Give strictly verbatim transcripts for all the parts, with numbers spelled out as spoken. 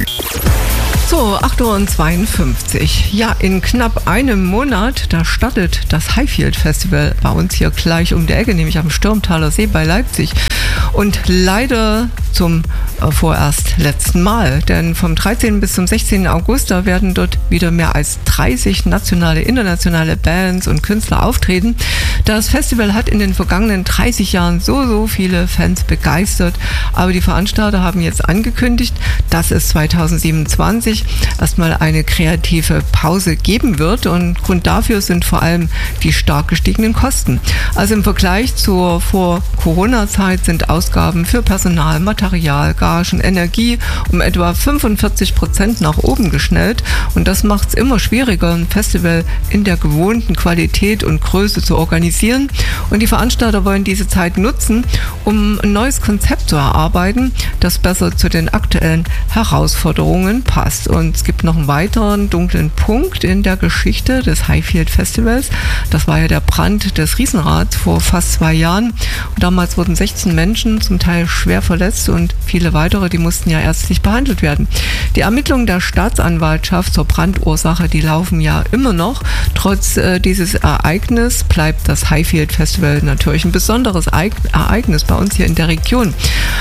So, acht Uhr zweiundfünfzig. Ja, in knapp einem Monat, da startet das Highfield Festival bei uns hier gleich um die Ecke, nämlich am Stürmtaler See bei Leipzig. Und leider zum äh, vorerst letzten Mal, denn vom dreizehnten bis zum sechzehnten August, da werden dort wieder mehr als dreißig nationale, internationale Bands und Künstler auftreten. Das Festival hat in den vergangenen dreißig Jahren so, so viele Fans begeistert, aber die Veranstalter haben jetzt angekündigt, dass es zweitausendsiebenundzwanzig erstmal eine kreative Pause geben wird, und Grund dafür sind vor allem die stark gestiegenen Kosten. Also im Vergleich zur Vor-Corona-Zeit sind Ausgaben für Personal, Material, Gagen, Energie um etwa fünfundvierzig Prozent nach oben geschnellt, und das macht es immer schwieriger, ein Festival in der gewohnten Qualität und Größe zu organisieren, und die Veranstalter wollen diese Zeit nutzen, um ein neues Konzept zu erarbeiten, das besser zu den aktuellen Herausforderungen passt. Und es gibt noch einen weiteren dunklen Punkt in der Geschichte des Highfield Festivals. Das war ja der Brand des Riesenrads vor fast zwei Jahren. Und damals wurden sechzehn Menschen zum Teil schwer verletzt, und viele weitere, die mussten ja ärztlich behandelt werden. Die Ermittlungen der Staatsanwaltschaft zur Brandursache, die laufen ja immer noch. Trotz äh, dieses Ereignisses bleibt das Highfield Festival natürlich ein besonderes Ereignis bei uns hier in der Region.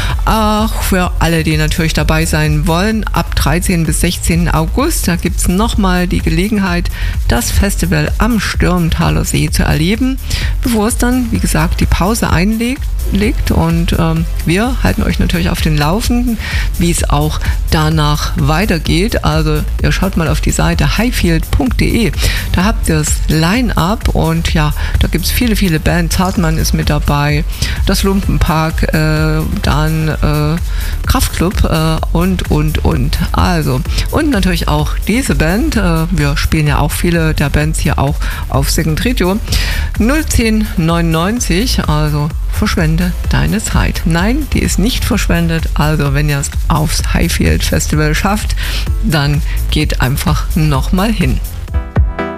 Auch für alle, die natürlich dabei sein wollen, ab dreizehnten bis sechzehnten August, da gibt es nochmal die Gelegenheit, das Festival am Stürmtaler See zu erleben, bevor es dann, wie gesagt, die Pause einlegt. Legt. Und ähm, wir halten euch natürlich auf den Laufenden, wie es auch danach weitergeht. Also ihr schaut mal auf die Seite highfield punkt de. Da habt ihr das Line-Up, und ja, da gibt es viele, viele Bands. Hartmann ist mit dabei, das Lumpenpark, äh, dann äh, Kraftklub äh, und, und, und. Also, und natürlich auch diese Band. Äh, wir spielen ja auch viele der Bands hier auch auf Second Radio. null zehn neunundneunzig, also verschwende deine Zeit. Nein, die ist nicht verschwendet. Also wenn ihr es aufs Highfield Festival schafft, dann geht einfach nochmal hin.